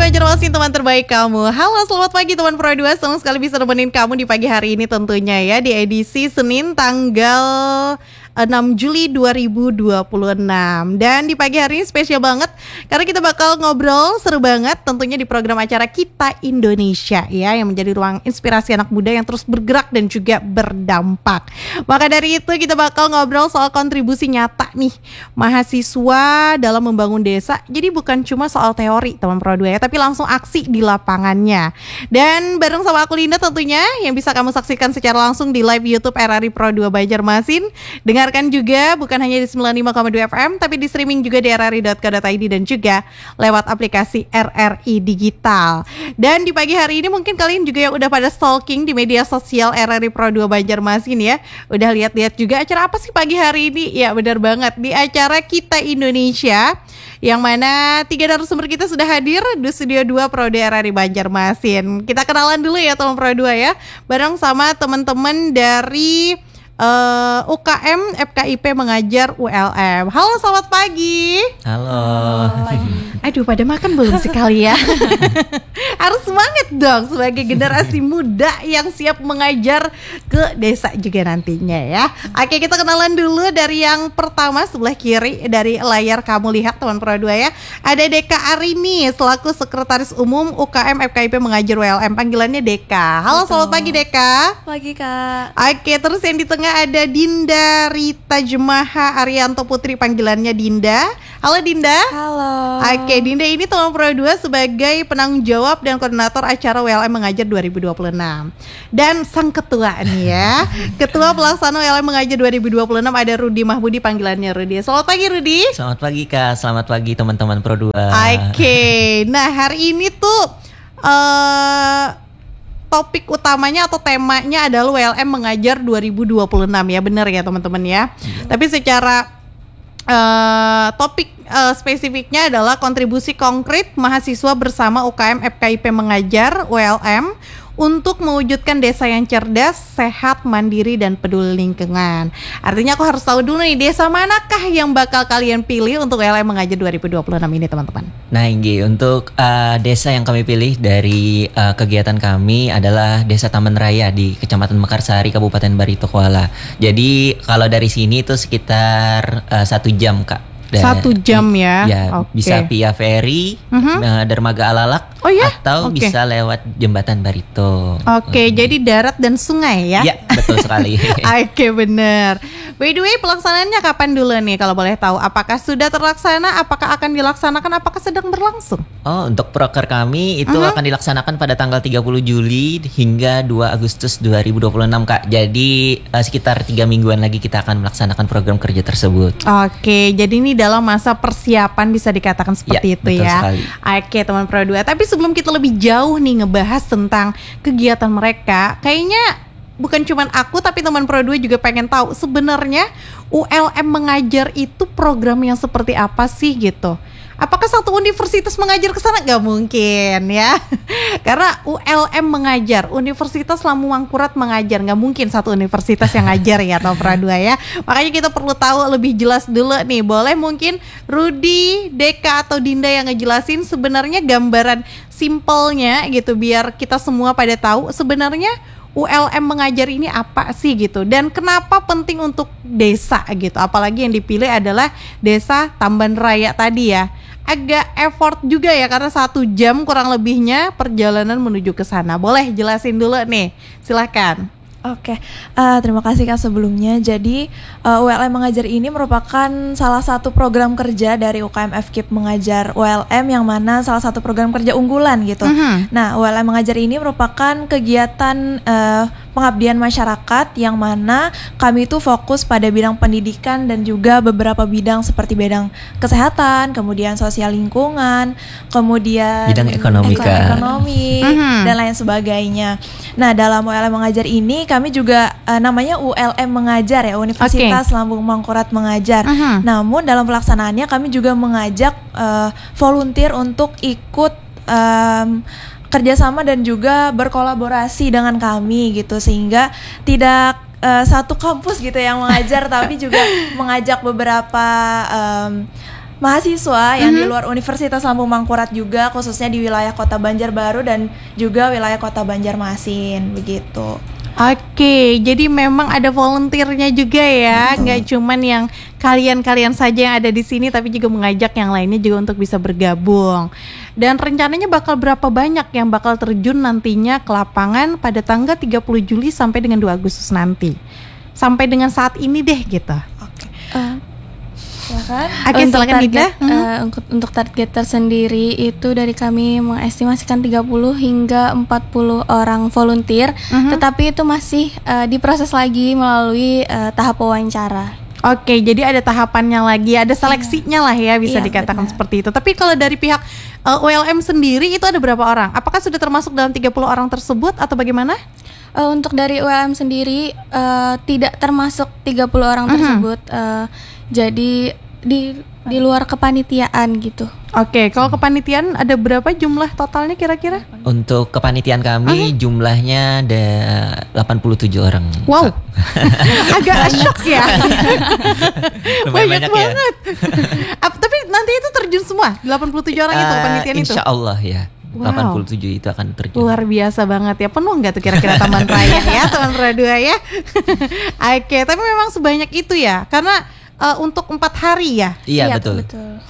Banjarmasin, teman terbaik kamu. Halo, selamat pagi teman Pro 2. Senang sekali bisa nemenin kamu di pagi hari ini tentunya ya, di edisi Senin tanggal 6 Juli 2026. Dan di pagi hari ini spesial banget karena kita bakal ngobrol seru banget tentunya di program acara Kita Indonesia ya, yang menjadi ruang inspirasi anak muda yang terus bergerak dan juga berdampak. Maka dari itu kita bakal ngobrol soal kontribusi nyata nih mahasiswa dalam membangun desa. Jadi bukan cuma soal teori teman Pro 2 ya, tapi langsung aksi di lapangannya. Dan bareng sama aku Linda tentunya, yang bisa kamu saksikan secara langsung di live YouTube RRI Pro 2 Banjarmasin. Dengarkan juga bukan hanya di 95,2 FM, tapi di streaming juga di rri.co.id dan juga lewat aplikasi RRI Digital. Dan di pagi hari ini mungkin kalian juga yang udah pada stalking di media sosial RRI Pro 2 Banjarmasin ya, udah lihat-lihat juga acara apa sih pagi hari ini? Ya benar banget, di acara Kita Indonesia, yang mana 3 narasumber kita sudah hadir di Studio 2 Prodi RRI Banjarmasin. Kita kenalan dulu ya teman Pro 2 ya, bareng sama teman-teman dari UKM FKIP Mengajar ULM. Halo, selamat pagi. Halo. Aduh, pada makan belum sih kalian? Harus semangat dong sebagai generasi muda yang siap mengajar ke desa juga nantinya ya. Oke, kita kenalan dulu dari yang pertama sebelah kiri dari layar kamu lihat teman Pro 2 ya. Ada Deka Arini selaku Sekretaris Umum UKM FKIP Mengajar ULM. Panggilannya Deka. Halo, selamat pagi Deka. Pagi Kak. Oke, terus yang di tengah ada Dinda Rita Jemaha Arianto Putri, panggilannya Dinda. Halo Dinda. Halo. Oke, Dinda ini teman Pro 2 sebagai penanggung jawab dan koordinator acara WLM Mengajar 2026. Dan sang ketua nih ya, Ketua Pelaksana WLM Mengajar 2026 ada Rudi Mahbudi, panggilannya Rudi. Selamat pagi Rudi. Selamat pagi Kak, selamat pagi teman-teman Pro 2. Oke, nah hari ini tuh topik utamanya atau temanya adalah WLM Mengajar 2026 ya, benar ya teman-teman ya. Tapi secara topik spesifiknya adalah kontribusi konkret mahasiswa bersama UKM FKIP Mengajar ULM untuk mewujudkan desa yang cerdas, sehat, mandiri, dan peduli lingkungan. Artinya aku harus tahu dulu nih, desa manakah yang bakal kalian pilih untuk WLM Mengajar 2026 ini teman-teman? Nah Inggi, untuk desa yang kami pilih dari kegiatan kami adalah Desa Taman Raya di Kecamatan Mekarsari, Kabupaten Barito Kuala. Jadi kalau dari sini itu sekitar 1 jam Kak. 1 jam ya? Ya, okay. Bisa via ferry, dermaga Alalak, atau bisa lewat jembatan Barito. Oke, jadi darat dan sungai ya? Ya, betul sekali. Oke, benar. By the way, pelaksanaannya kapan dulu nih kalau boleh tahu? Apakah sudah terlaksana? Apakah akan dilaksanakan? Apakah sedang berlangsung? Oh, untuk proker kami itu akan dilaksanakan pada tanggal 30 Juli hingga 2 Agustus 2026 Kak. Jadi sekitar 3 mingguan lagi kita akan melaksanakan program kerja tersebut. Oke, jadi ini dalam masa persiapan bisa dikatakan seperti itu ya. Sekali. Oke, teman Pro 2. Tapi sebelum kita lebih jauh nih ngebahas tentang kegiatan mereka, kayaknya bukan cuma aku tapi teman Pro 2 juga pengen tahu sebenarnya ULM Mengajar itu program yang seperti apa sih gitu. Apakah satu universitas mengajar ke sana? Gak mungkin ya. Karena ULM Mengajar, Universitas Lampung Mangkurat mengajar, gak mungkin satu universitas yang ngajar ya Teman Pro 2 ya. Makanya kita perlu tahu lebih jelas dulu nih. Boleh mungkin Rudi, Deka atau Dinda yang ngejelasin sebenarnya gambaran simpelnya gitu, biar kita semua pada tahu sebenarnya ULM Mengajar ini apa sih gitu, dan kenapa penting untuk desa gitu, apalagi yang dipilih adalah Desa Tamban Raya tadi ya. Agak effort juga ya karena 1 jam kurang lebihnya perjalanan menuju ke sana. Boleh jelasin dulu nih, silakan. Oke, terima kasih Kak sebelumnya. Jadi ULM Mengajar ini merupakan salah satu program kerja dari UKM FKIP Mengajar ULM, yang mana salah satu program kerja unggulan gitu. Nah, ULM Mengajar ini merupakan kegiatan pengabdian masyarakat yang mana kami itu fokus pada bidang pendidikan dan juga beberapa bidang seperti bidang kesehatan, kemudian sosial lingkungan, kemudian bidang ekonomi dan lain sebagainya. Nah, dalam ULM Mengajar ini kami juga namanya ULM Mengajar ya, Universitas Lampung Mangkurat Mengajar. Namun dalam pelaksanaannya kami juga mengajak volunteer untuk ikut kerjasama dan juga berkolaborasi dengan kami gitu, sehingga tidak satu kampus gitu yang mengajar tapi juga mengajak beberapa mahasiswa yang di luar Universitas Lambung Mangkurat juga, khususnya di wilayah Kota Banjarbaru dan juga wilayah Kota Banjarmasin begitu. Oke, jadi memang ada volunteernya juga ya, nggak cuman yang kalian saja yang ada di sini, tapi juga mengajak yang lainnya juga untuk bisa bergabung. Dan rencananya bakal berapa banyak yang bakal terjun nantinya ke lapangan pada tanggal 30 Juli sampai dengan 2 Agustus nanti. Sampai dengan saat ini deh gitu. Oke. Silakan. Oke, silakan Nida. Untuk target tersendiri itu dari kami mengestimasikan 30 hingga 40 orang volunteer, tetapi itu masih diproses lagi melalui tahap wawancara. Oke, jadi ada tahapannya lagi, ada seleksinya lah ya, bisa Iya, dikatakan benar. seperti itu. Tapi kalau dari pihak ULM sendiri itu ada berapa orang? Apakah sudah termasuk dalam 30 orang tersebut atau bagaimana? Untuk dari ULM sendiri tidak termasuk 30 orang tersebut. Jadi di luar kepanitiaan gitu. Oke, kalau kepanitiaan ada berapa jumlah totalnya kira-kira? Untuk kepanitiaan kami jumlahnya ada 87 orang. Wow, agak shock ya. Lumayan Banyak banyak ya. banget. Tapi nanti itu terjun semua 87 orang itu kepanitiaan itu. Insya Allah ya. Wow. 87 itu akan terjun. Luar biasa banget ya. Penuh nggak tuh kira-kira Taman Raya ya, Taman Raya 2 ya? Oke, tapi memang sebanyak itu ya. Karena untuk 4 hari ya. Iya, betul.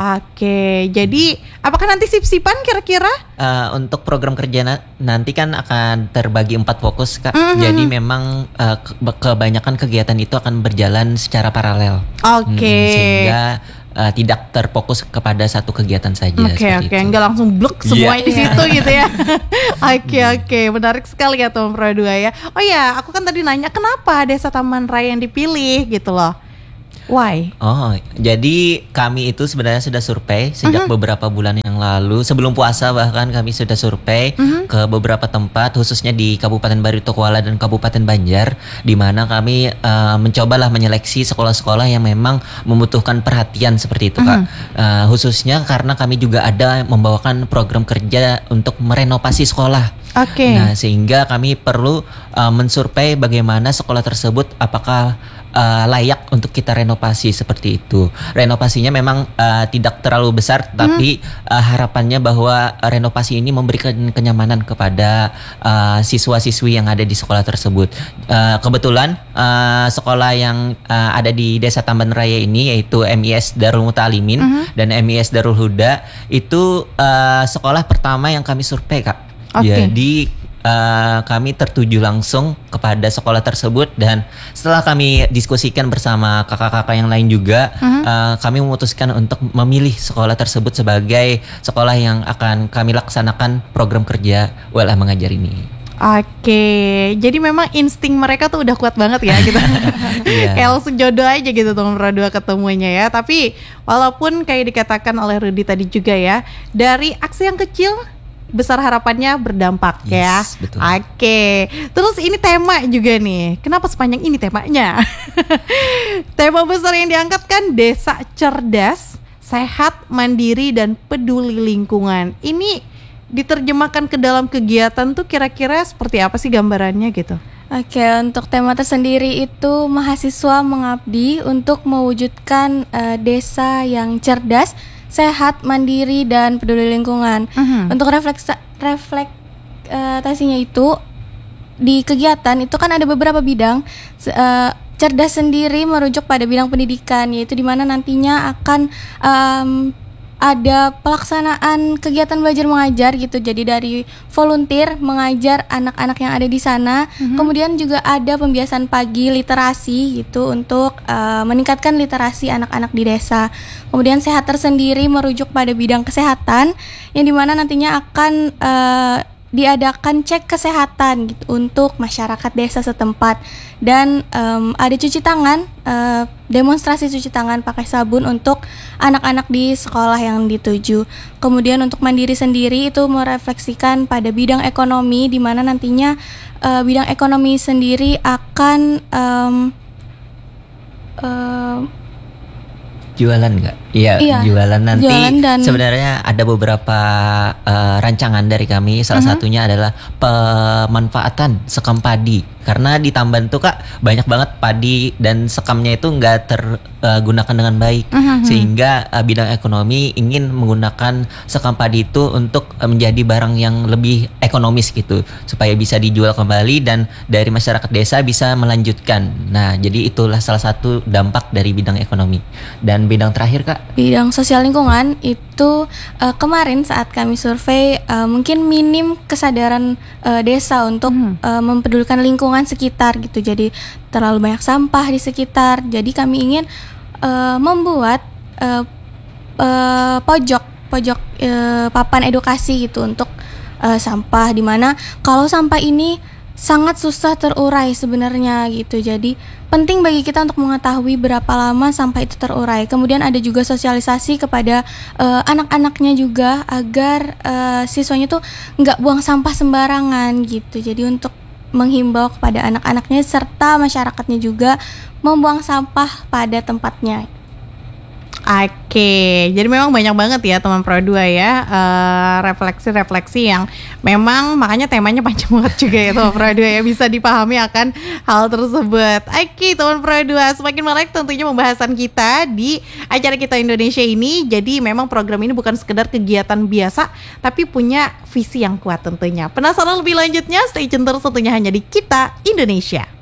Oke, jadi apakah nanti sip-sipan kira-kira? Untuk program kerja nanti kan akan terbagi 4 fokus, Kak. Jadi memang kebanyakan kegiatan itu akan berjalan secara paralel. Oke. Sehingga tidak terfokus kepada satu kegiatan saja. Oke, nggak langsung blok semua di situ gitu ya. Oke, menarik sekali ya Taman Raya 2 ya. Oh ya, aku kan tadi nanya kenapa Desa Taman Raya yang dipilih gitu loh. Why? Oh, jadi kami itu sebenarnya sudah survei sejak beberapa bulan yang lalu. Sebelum puasa bahkan kami sudah survei ke beberapa tempat, khususnya di Kabupaten Baritokuala dan Kabupaten Banjar, di mana kami mencobalah menyeleksi sekolah-sekolah yang memang membutuhkan perhatian seperti itu, Kak. Khususnya karena kami juga ada membawakan program kerja untuk merenovasi sekolah. Oke. Nah, sehingga kami perlu mensurvei bagaimana sekolah tersebut apakah layak untuk kita renovasi seperti itu. Renovasinya memang tidak terlalu besar, tapi harapannya bahwa renovasi ini memberikan kenyamanan kepada siswa-siswi yang ada di sekolah tersebut. Kebetulan sekolah yang ada di Desa Taman Raya ini yaitu MIS Darul Muta'alimin dan MIS Darul Huda itu sekolah pertama yang kami survei, Kak. Jadi kami tertuju langsung kepada sekolah tersebut dan setelah kami diskusikan bersama kakak-kakak yang lain juga, kami memutuskan untuk memilih sekolah tersebut sebagai sekolah yang akan kami laksanakan program kerja ULM Mengajar ini. Oke, jadi memang insting mereka tuh udah kuat banget ya gitu. Kayak langsung jodoh aja gitu Taman Raya 2 ketemunya ya. Tapi walaupun kayak dikatakan oleh Rudy tadi juga ya, dari aksi yang kecil besar harapannya berdampak ya. Betul. Oke. Terus ini tema juga nih. Kenapa sepanjang ini temanya? Tema besar yang diangkat kan desa cerdas, sehat, mandiri dan peduli lingkungan. Ini diterjemahkan ke dalam kegiatan tuh kira-kira seperti apa sih gambarannya gitu? Oke, untuk tema tersendiri itu mahasiswa mengabdi untuk mewujudkan desa yang cerdas, sehat, mandiri, dan peduli lingkungan. Untuk reflektasinya itu di kegiatan itu kan ada beberapa bidang. Cerdas sendiri merujuk pada bidang pendidikan, yaitu di mana nantinya akan ada pelaksanaan kegiatan belajar mengajar gitu. Jadi dari volunteer mengajar anak-anak yang ada di sana. Kemudian juga ada pembiasaan pagi literasi gitu untuk meningkatkan literasi anak-anak di desa. Kemudian sehat tersendiri merujuk pada bidang kesehatan yang dimana nantinya akan diadakan cek kesehatan gitu untuk masyarakat desa setempat dan ada cuci tangan, demonstrasi cuci tangan pakai sabun untuk anak-anak di sekolah yang dituju. Kemudian untuk mandiri sendiri itu merefleksikan pada bidang ekonomi di mana nantinya bidang ekonomi sendiri akan jualan nggak? Iya, jualan nanti. Sebenarnya ada beberapa rancangan dari kami. Salah satunya adalah pemanfaatan sekam padi Karena di Tamban tuh Kak banyak banget padi dan sekamnya itu nggak tergunakan dengan baik, sehingga bidang ekonomi ingin menggunakan sekam padi itu untuk menjadi barang yang lebih ekonomis gitu, supaya bisa dijual kembali dan dari masyarakat desa bisa melanjutkan. Nah, jadi itulah salah satu dampak dari bidang ekonomi. Dan bidang terakhir Kak, Bidang sosial lingkungan itu kemarin saat kami survei mungkin minim kesadaran desa untuk mempedulikan lingkungan sekitar gitu. Jadi terlalu banyak sampah di sekitar. Jadi kami ingin membuat pojok papan edukasi gitu untuk sampah, dimana kalau sampah ini sangat susah terurai sebenarnya gitu. Jadi penting bagi kita untuk mengetahui berapa lama sampah itu terurai. Kemudian ada juga sosialisasi kepada anak-anaknya juga agar siswanya tuh nggak buang sampah sembarangan gitu. Jadi untuk menghimbau kepada anak-anaknya serta masyarakatnya juga membuang sampah pada tempatnya. Oke, jadi memang banyak banget ya teman Pro 2 ya, refleksi-refleksi yang memang makanya temanya panjang banget juga ya teman Pro 2 ya, bisa dipahami akan hal tersebut. Oke teman Pro 2, semakin menarik tentunya pembahasan kita di acara Kita Indonesia ini. Jadi memang program ini bukan sekedar kegiatan biasa, tapi punya visi yang kuat tentunya. Penasaran lebih lanjutnya? Stay tune terus tentunya hanya di Kita Indonesia.